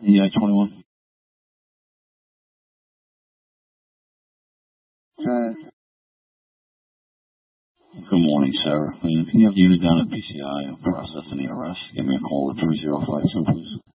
Yeah, 21. Good morning, sir. Can you have the unit down at PCI? Process any arrest? Give me a call at 3052, please.